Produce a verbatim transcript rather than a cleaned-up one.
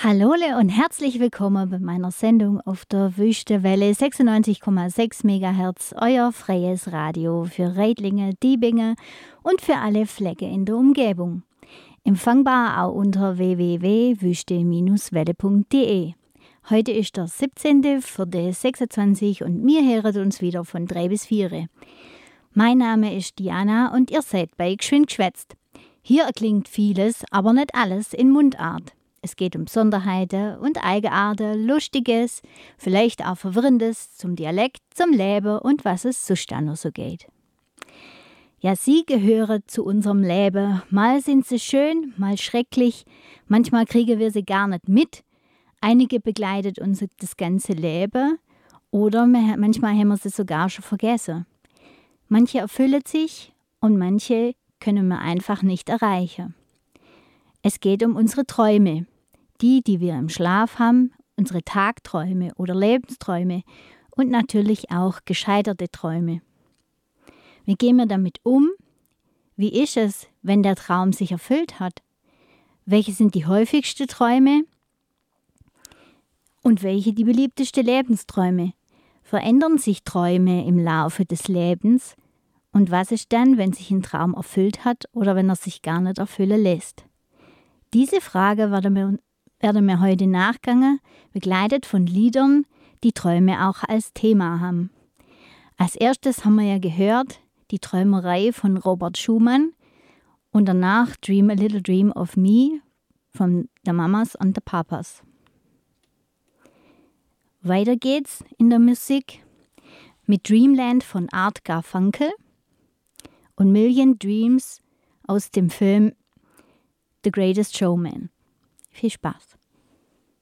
Hallole und herzlich willkommen bei meiner Sendung auf der Wüstewelle sechsundneunzig Komma sechs Megahertz, euer freies Radio für Reidlinge, Diebinge und für alle Flecke in der Umgebung. Empfangbar auch unter w w w punkt wüste Bindestrich welle punkt de. Heute ist der siebzehnte vierte sechsundzwanzig und wir hören uns wieder von drei bis vier. Mein Name ist Diana und ihr seid bei Geschwind geschwätzt. Hier erklingt vieles, aber nicht alles in Mundart. Es geht um Besonderheiten und Eigenarten, Lustiges, vielleicht auch Verwirrendes zum Dialekt, zum Leben und was es sonst auch noch so geht. Ja, sie gehören zu unserem Leben. Mal sind sie schön, mal schrecklich. Manchmal kriegen wir sie gar nicht mit. Einige begleitet uns das ganze Leben oder manchmal haben wir sie sogar schon vergessen. Manche erfüllen sich und manche können wir einfach nicht erreichen. Es geht um unsere Träume. Die, die wir im Schlaf haben, unsere Tagträume oder Lebensträume und natürlich auch gescheiterte Träume. Wie gehen wir damit um? Wie ist es, wenn der Traum sich erfüllt hat? Welche sind die häufigsten Träume? Und welche die beliebtesten Lebensträume? Verändern sich Träume im Laufe des Lebens? Und was ist dann, wenn sich ein Traum erfüllt hat oder wenn er sich gar nicht erfüllen lässt? Diese Frage werden wir werden wir heute nachgegangen, begleitet von Liedern, die Träume auch als Thema haben. Als erstes haben wir ja gehört, die Träumerei von Robert Schumann und danach Dream a Little Dream of Me von The Mamas and the Papas. Weiter geht's in der Musik mit Dreamland von Art Garfunkel und Million Dreams aus dem Film The Greatest Showman. Viel Spaß.